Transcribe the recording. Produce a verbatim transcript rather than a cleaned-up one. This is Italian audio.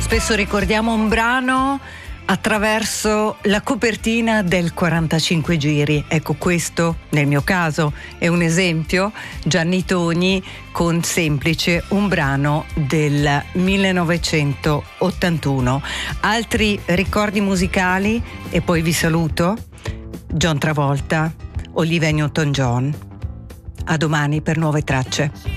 Spesso ricordiamo un brano attraverso la copertina del quarantacinque giri. Ecco, questo nel mio caso è un esempio. Gianni Togni con Semplice, un brano del millenovecentottantuno. Altri ricordi musicali e poi vi saluto. John Travolta, Olivia Newton-John. A domani per nuove tracce.